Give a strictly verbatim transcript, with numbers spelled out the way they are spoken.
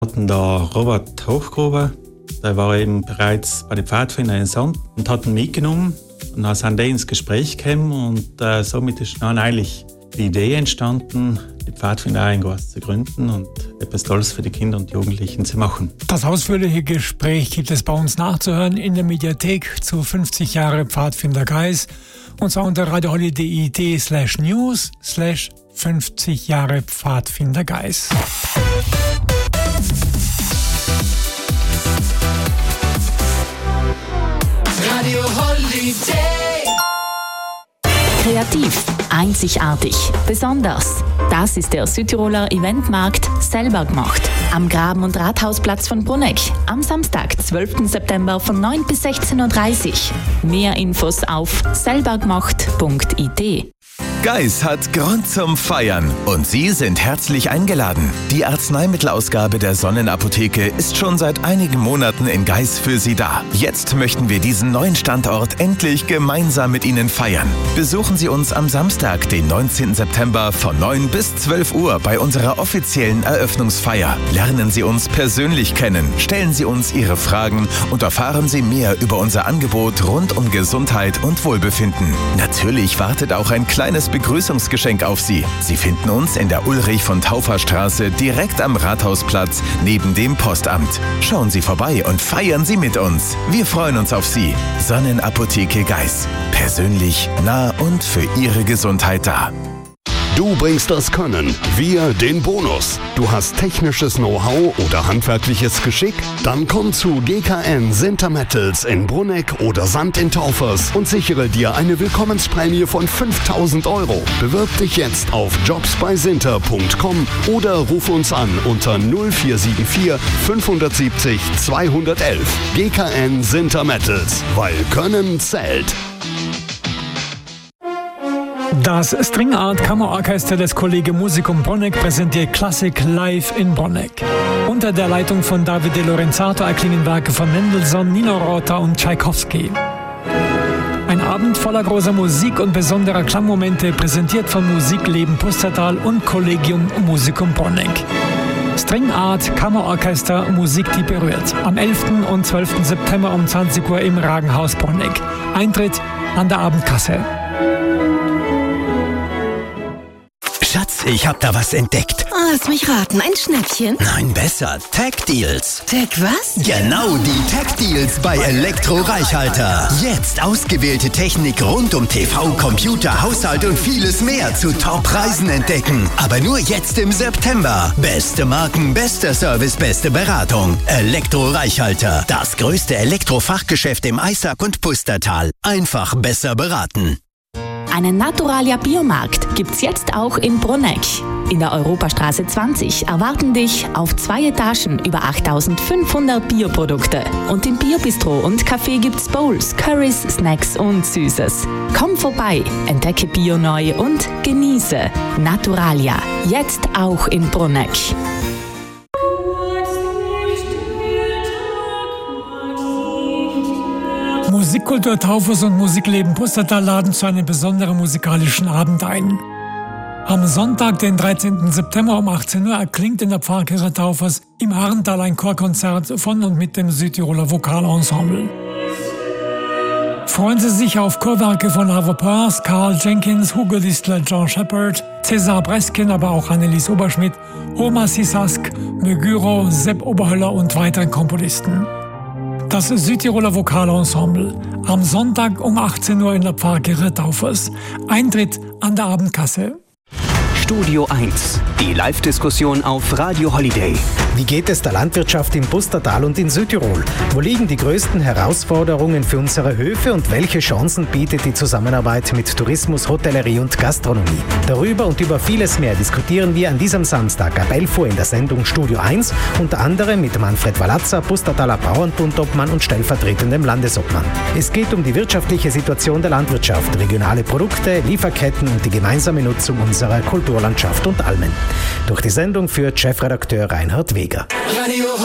Wir hatten da Robert Hochgruber, der war eben bereits bei den Pfadfindern in Sand und hat ihn mitgenommen. Und dann sind die ins Gespräch gekommen und äh, somit ist dann eigentlich die Idee entstanden, die Pfadfinder in Goas zu gründen und etwas Tolles für die Kinder und Jugendlichen zu machen. Das ausführliche Gespräch gibt es bei uns nachzuhören in der Mediathek zu fünfzig Jahre Pfadfinder Gais und zwar unter radioholiday.it slash news slash fünfzig Jahre Pfadfinder Gais. Radio Holiday. Kreativ, einzigartig, besonders. Das ist der Südtiroler Eventmarkt selber gemacht. Am Graben- und Rathausplatz von Bruneck. Am Samstag, zwölften September von neun bis sechzehn Uhr dreißig. Mehr Infos auf selbergemacht punkt i t. Gais hat Grund zum Feiern und Sie sind herzlich eingeladen. Die Arzneimittelausgabe der Sonnenapotheke ist schon seit einigen Monaten in Gais für Sie da. Jetzt möchten wir diesen neuen Standort endlich gemeinsam mit Ihnen feiern. Besuchen Sie uns am Samstag, den neunzehnten September von neun bis zwölf Uhr bei unserer offiziellen Eröffnungsfeier. Lernen Sie uns persönlich kennen, stellen Sie uns Ihre Fragen und erfahren Sie mehr über unser Angebot rund um Gesundheit und Wohlbefinden. Natürlich wartet auch ein kleines Begrüßungsgeschenk auf Sie. Sie finden uns in der Ulrich-von-Taufer-Straße direkt am Rathausplatz neben dem Postamt. Schauen Sie vorbei und feiern Sie mit uns. Wir freuen uns auf Sie. Sonnenapotheke Gais. Persönlich, nah und für Ihre Gesundheit da. Du bringst das Können, wir den Bonus. Du hast technisches Know-how oder handwerkliches Geschick? Dann komm zu G K N Sintermettels in Bruneck oder Sand in Taufers und sichere dir eine Willkommensprämie von fünftausend Euro. Bewirb dich jetzt auf jobs bei sinter punkt com oder ruf uns an unter null vier sieben vier fünf sieben null zwei eins eins. G K N Sintermettels, weil Können zählt. Das String Art Kammerorchester des Kollegium Musicum Bruneck präsentiert Klassik live in Bruneck. Unter der Leitung von David De Lorenzato erklingen Werke von Mendelssohn, Nino Rota und Tschaikowski. Ein Abend voller großer Musik und besonderer Klangmomente, präsentiert von Musikleben Pustertal und Kollegium Musicum Bruneck. String Art Kammerorchester, Musik, die berührt. Am elften und zwölften September um zwanzig Uhr im Ragenhaus Bruneck. Eintritt an der Abendkasse. Schatz, ich hab da was entdeckt. Oh, lass mich raten, ein Schnäppchen? Nein, besser, Tech Deals. Tech was? Genau, die Tech Deals bei Elektro Reichhalter. Jetzt ausgewählte Technik rund um T V, Computer, Haushalt und vieles mehr zu Top-Preisen entdecken. Aber nur jetzt im September. Beste Marken, bester Service, beste Beratung. Elektro Reichhalter, das größte Elektrofachgeschäft im Eisack und Pustertal. Einfach besser beraten. Einen Naturalia Biomarkt gibt's jetzt auch in Bruneck. In der Europastraße zwanzig erwarten dich auf zwei Etagen über achttausendfünfhundert Bioprodukte. Und im Biobistro und Café gibt's Bowls, Currys, Snacks und Süßes. Komm vorbei, entdecke Bio neu und genieße Naturalia. Jetzt auch in Bruneck. Musikkultur Taufers und Musikleben Pustertal laden zu einem besonderen musikalischen Abend ein. Am Sonntag, den dreizehnten September um achtzehn Uhr, erklingt in der Pfarrkirche Taufers im Arntal ein Chorkonzert von und mit dem Südtiroler Vokalensemble. Freuen Sie sich auf Chorwerke von Avo Pars, Carl Jenkins, Hugo Distler, John Shepard, Cesar Breskin, aber auch Annelies Oberschmidt, Oma Sisask, Meguro, Sepp Oberhöller und weiteren Komponisten. Das Südtiroler Vokalensemble. Am Sonntag um achtzehn Uhr in der Pfarrkirche Taufers. Eintritt an der Abendkasse. Studio eins. Die Live-Diskussion auf Radio Holiday. Wie geht es der Landwirtschaft im Pustertal und in Südtirol? Wo liegen die größten Herausforderungen für unsere Höfe und welche Chancen bietet die Zusammenarbeit mit Tourismus, Hotellerie und Gastronomie? Darüber und über vieles mehr diskutieren wir an diesem Samstag ab elf Uhr in der Sendung Studio eins, unter anderem mit Manfred Walazza, Pustertaler Bauernbundobmann und stellvertretendem Landesobmann. Es geht um die wirtschaftliche Situation der Landwirtschaft, regionale Produkte, Lieferketten und die gemeinsame Nutzung unserer Kulturlandschaft und Almen. Durch die Sendung führt Chefredakteur Reinhard Weger.